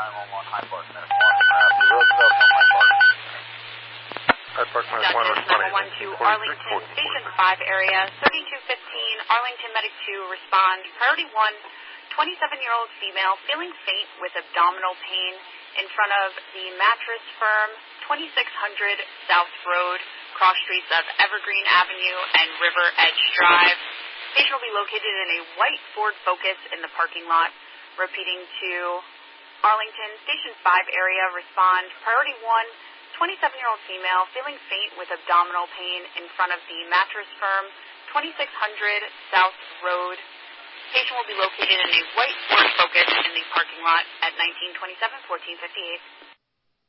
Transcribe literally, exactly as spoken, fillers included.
one one, High Park, Minute one. Uh, Roosevelt on High Park. High Park, Minute one, Duchess nine one one to Arlington, Station five area, thirty-two fifteen, Arlington Medic two, respond. Priority one, twenty-seven-year-old female feeling faint with abdominal pain in front of the Mattress Firm, twenty-six hundred South Road, cross streets of Evergreen Avenue and River Edge Drive. Patient will be located in a white Ford Focus in the parking lot. Repeating to Arlington, Station five area, respond. Priority one, twenty-seven-year-old female feeling faint with abdominal pain in front of the Mattress Firm, twenty-six hundred South Road. Patient will be located in a white Ford Focus in the parking lot at nineteen twenty-seven, fourteen fifty-eight.